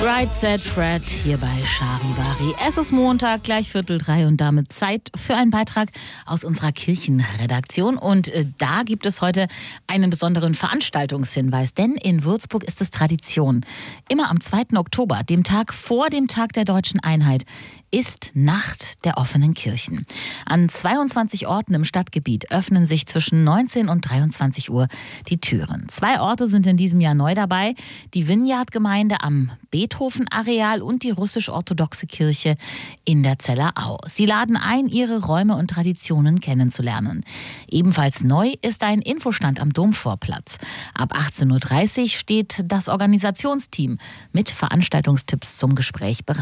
Right Said Fred hier bei Charivari. Es ist Montag, gleich 2:45 und damit Zeit für einen Beitrag aus unserer Kirchenredaktion. Und da gibt es heute einen besonderen Veranstaltungshinweis, denn in Würzburg ist es Tradition. Immer am 2. Oktober, dem Tag vor dem Tag der Deutschen Einheit, ist Nacht der offenen Kirchen. An 22 Orten im Stadtgebiet öffnen sich zwischen 19 und 23 Uhr die Türen. 2 Orte sind in diesem Jahr neu dabei: die Vineyard-Gemeinde am Beethoven-Areal und die russisch-orthodoxe Kirche in der Zeller Au. Sie laden ein, ihre Räume und Traditionen kennenzulernen. Ebenfalls neu ist ein Infostand am Domvorplatz. Ab 18:30 Uhr steht das Organisationsteam mit Veranstaltungstipps zum Gespräch bereit.